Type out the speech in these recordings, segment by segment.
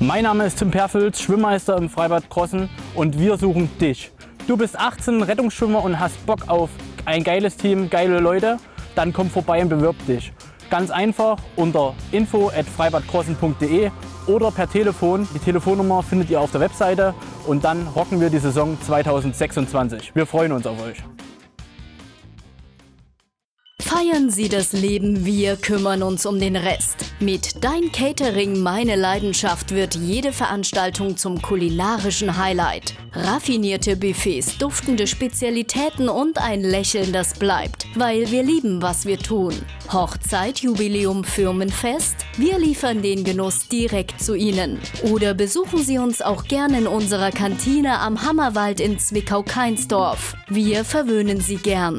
Mein Name ist Tim Perfels, Schwimmmeister im Freibad Krossen und wir suchen dich. Du bist 18, Rettungsschwimmer und hast Bock auf ein geiles Team, geile Leute? Dann komm vorbei und bewirb dich. Ganz einfach unter info@freibadkrossen.de oder per Telefon. Die Telefonnummer findet ihr auf der Webseite und dann rocken wir die Saison 2026. Wir freuen uns auf euch. Feiern Sie das Leben, wir kümmern uns um den Rest. Mit Dein Catering, meine Leidenschaft wird jede Veranstaltung zum kulinarischen Highlight. Raffinierte Buffets, duftende Spezialitäten und ein Lächeln, das bleibt. Weil wir lieben, was wir tun. Hochzeit, Jubiläum, Firmenfest? Wir liefern den Genuss direkt zu Ihnen. Oder besuchen Sie uns auch gerne in unserer Kantine am Hammerwald in Zwickau-Kainsdorf. Wir verwöhnen Sie gern.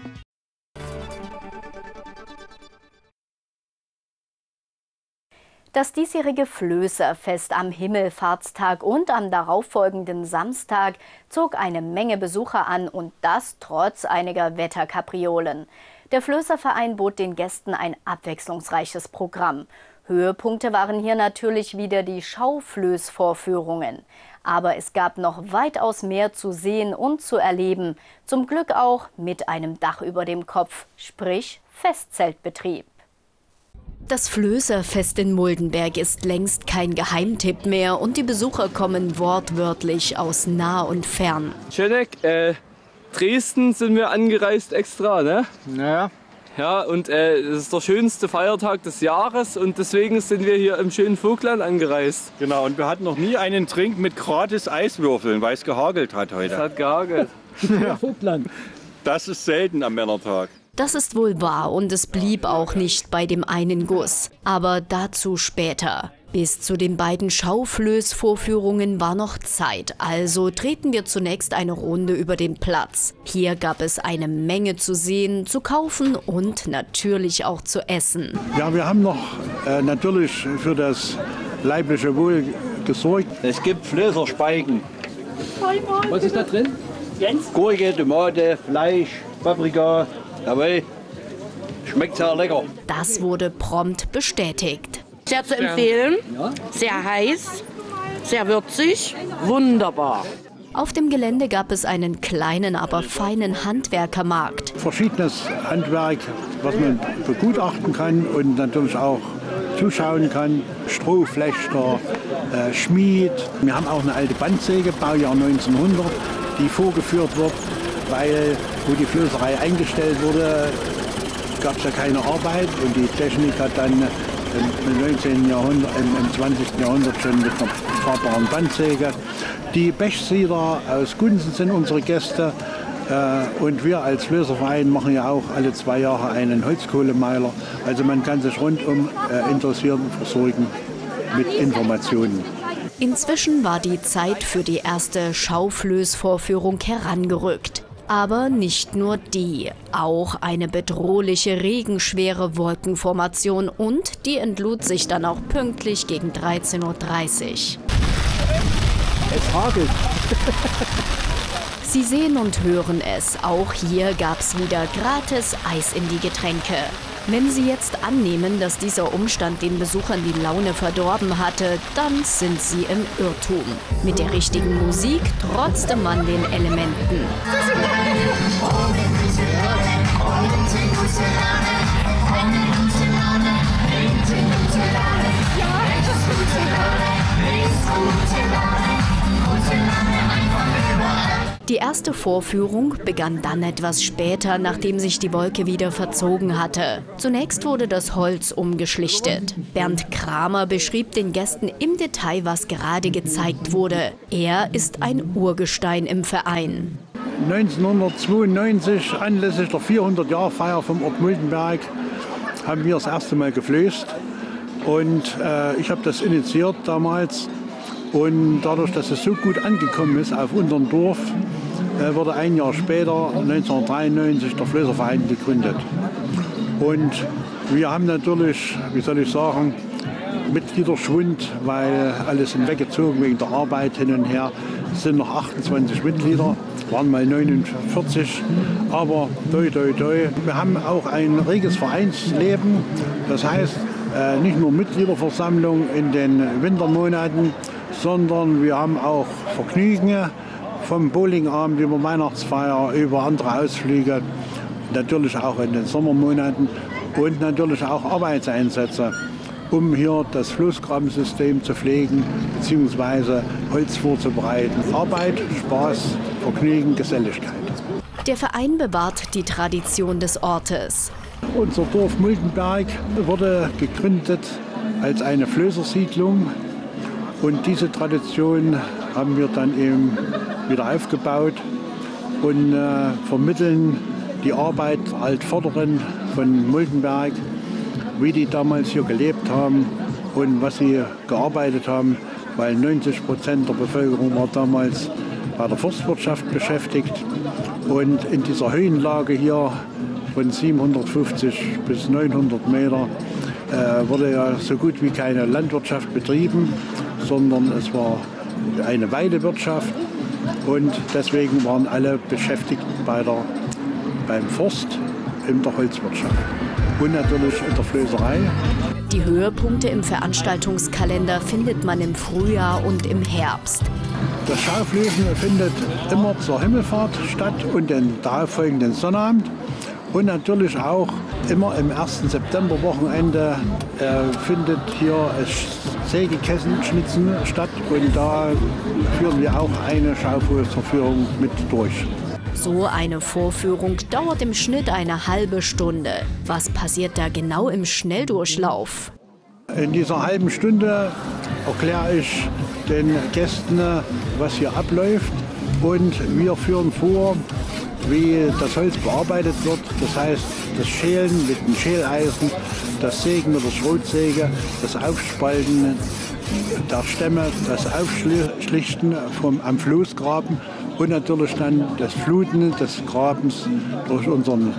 Das diesjährige Flößerfest am Himmelfahrtstag und am darauffolgenden Samstag zog eine Menge Besucher an und das trotz einiger Wetterkapriolen. Der Flößerverein bot den Gästen ein abwechslungsreiches Programm. Höhepunkte waren hier natürlich wieder die Schauflößvorführungen. Aber es gab noch weitaus mehr zu sehen und zu erleben. Zum Glück auch mit einem Dach über dem Kopf, sprich Festzeltbetrieb. Das Flößerfest in Muldenberg ist längst kein Geheimtipp mehr und die Besucher kommen wortwörtlich aus nah und fern. Schöneck, Dresden sind wir angereist extra, ne? Ja. Ja, und es ist der schönste Feiertag des Jahres und deswegen sind wir hier im schönen Vogtland angereist. Genau, und wir hatten noch nie einen Trink mit gratis Eiswürfeln, weil es gehagelt hat heute. Es hat gehagelt. Ja. Vogtland. Das ist selten am Männertag. Das ist wohl wahr und es blieb auch nicht bei dem einen Guss. Aber dazu später. Bis zu den beiden Schauflößvorführungen war noch Zeit, also treten wir zunächst eine Runde über den Platz. Hier gab es eine Menge zu sehen, zu kaufen und natürlich auch zu essen. Ja, wir haben noch natürlich für das leibliche Wohl gesorgt. Es gibt Flößerspeichen. Was ist da drin? Gurke, Tomate, Fleisch, Paprika. Jawohl, schmeckt sehr lecker. Das wurde prompt bestätigt. Sehr zu empfehlen, sehr heiß, sehr würzig, wunderbar. Auf dem Gelände gab es einen kleinen, aber feinen Handwerkermarkt. Verschiedenes Handwerk, was man begutachten kann und natürlich auch zuschauen kann. Strohflechter, Schmied. Wir haben auch eine alte Bandsäge, Baujahr 1900, die vorgeführt wird, weil wo die Flößerei eingestellt wurde, gab es ja keine Arbeit und die Technik hat dann im 19. Jahrhundert, im 20. Jahrhundert schon mit einer fahrbaren Bandsäge. Die Bechsieder aus Gunzen sind unsere Gäste und wir als Flößerverein machen ja auch alle 2 Jahre einen Holzkohlemeiler. Also man kann sich rundum interessieren und versorgen mit Informationen. Inzwischen war die Zeit für die erste Schauflößvorführung herangerückt. Aber nicht nur die, auch eine bedrohliche regenschwere Wolkenformation und die entlud sich dann auch pünktlich gegen 13:30 Uhr. Es hagelt. Sie sehen und hören es, auch hier gab's wieder gratis Eis in die Getränke. Wenn Sie jetzt annehmen, dass dieser Umstand den Besuchern die Laune verdorben hatte, dann sind Sie im Irrtum. Mit der richtigen Musik trotzte man den Elementen. Die erste Vorführung begann dann etwas später, nachdem sich die Wolke wieder verzogen hatte. Zunächst wurde das Holz umgeschlichtet. Bernd Kramer beschrieb den Gästen im Detail, was gerade gezeigt wurde. Er ist ein Urgestein im Verein. 1992, anlässlich der 400-Jahr-Feier vom Ort Muldenberg, haben wir das erste Mal geflößt. Und ich habe das initiiert damals. Und dadurch, dass es so gut angekommen ist auf unserem Dorf, wurde ein Jahr später, 1993, der Flößerverein gegründet. Und wir haben natürlich, wie soll ich sagen, Mitgliederschwund, weil alle sind weggezogen wegen der Arbeit hin und her. Es sind noch 28 Mitglieder, waren mal 49, aber toi toi toi. Wir haben auch ein reges Vereinsleben, das heißt, nicht nur Mitgliederversammlung in den Wintermonaten, sondern wir haben auch Vergnügen vom Bowlingabend über Weihnachtsfeier, über andere Ausflüge, natürlich auch in den Sommermonaten und natürlich auch Arbeitseinsätze, um hier das Floßgrabensystem zu pflegen bzw. Holz vorzubereiten. Arbeit, Spaß, Vergnügen, Geselligkeit. Der Verein bewahrt die Tradition des Ortes. Unser Dorf Muldenberg wurde gegründet als eine Flößersiedlung und diese Tradition haben wir dann eben wieder aufgebaut und vermitteln die Arbeit der Altvorderen von Muldenberg, wie die damals hier gelebt haben und was sie gearbeitet haben, weil 90% der Bevölkerung war damals bei der Forstwirtschaft beschäftigt. Und in dieser Höhenlage hier von 750 bis 900 Meter wurde ja so gut wie keine Landwirtschaft betrieben, sondern es war eine Weidewirtschaft und deswegen waren alle beschäftigt beim Forst, in der Holzwirtschaft und natürlich in der Flößerei. Die Höhepunkte im Veranstaltungskalender findet man im Frühjahr und im Herbst. Das Schauflößen findet immer zur Himmelfahrt statt und den darauffolgenden Sonnabend. Und natürlich auch immer im 1. Septemberwochenende findet hier das Sägekessenschnitzen statt. Und da führen wir auch eine Schauflößerführung mit durch. So eine Vorführung dauert im Schnitt eine halbe Stunde. Was passiert da genau im Schnelldurchlauf? In dieser halben Stunde erkläre ich den Gästen, was hier abläuft. Und wir führen vor, wie das Holz bearbeitet wird. Das heißt, das Schälen mit dem Schäleisen, das Sägen mit der Schrotsäge, das Aufspalten der Stämme, das Aufschlichten am Floßgraben und natürlich dann das Fluten des Grabens durch unseren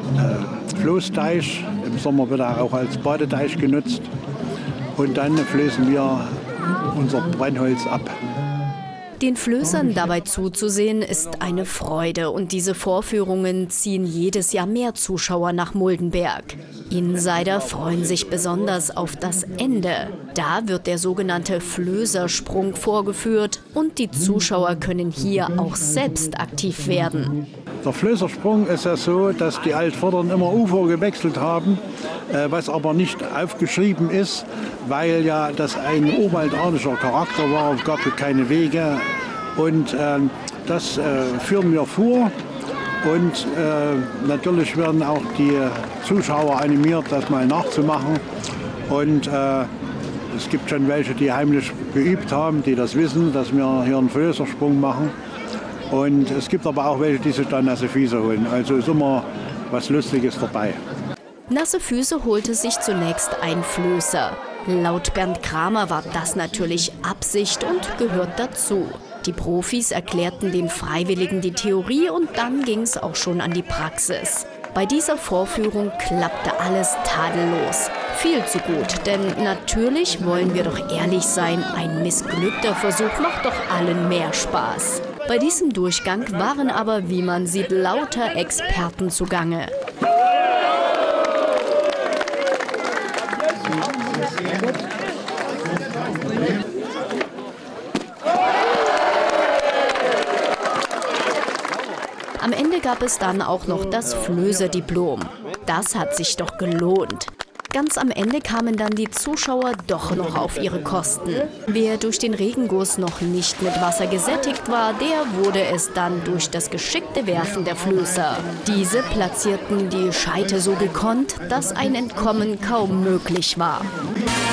Floßteich. Im Sommer wird er auch als Badeteich genutzt. Und dann flößen wir unser Brennholz ab. Den Flößern dabei zuzusehen, ist eine Freude und diese Vorführungen ziehen jedes Jahr mehr Zuschauer nach Muldenberg. Insider freuen sich besonders auf das Ende. Da wird der sogenannte Flößersprung vorgeführt und die Zuschauer können hier auch selbst aktiv werden. Der Flößersprung ist ja so, dass die Altvorderen immer Ufer gewechselt haben, was aber nicht aufgeschrieben ist, weil ja das ein urwaldartischer Charakter war, es gab keine Wege und das führen wir vor und natürlich werden auch die Zuschauer animiert, das mal nachzumachen und es gibt schon welche, die heimlich geübt haben, die das wissen, dass wir hier einen Flößersprung machen. Und es gibt aber auch welche, die sich dann nasse Füße holen. Also ist immer was Lustiges dabei. Nasse Füße holte sich zunächst ein Flößer. Laut Bernd Kramer war das natürlich Absicht und gehört dazu. Die Profis erklärten den Freiwilligen die Theorie und dann ging es auch schon an die Praxis. Bei dieser Vorführung klappte alles tadellos. Viel zu gut, denn natürlich wollen wir doch ehrlich sein, ein missglückter Versuch macht doch allen mehr Spaß. Bei diesem Durchgang waren aber, wie man sieht, lauter Experten zugange. Am Ende gab es dann auch noch das Flößerdiplom. Das hat sich doch gelohnt. Ganz am Ende kamen dann die Zuschauer doch noch auf ihre Kosten. Wer durch den Regenguss noch nicht mit Wasser gesättigt war, der wurde es dann durch das geschickte Werfen der Flößer. Diese platzierten die Scheite so gekonnt, dass ein Entkommen kaum möglich war.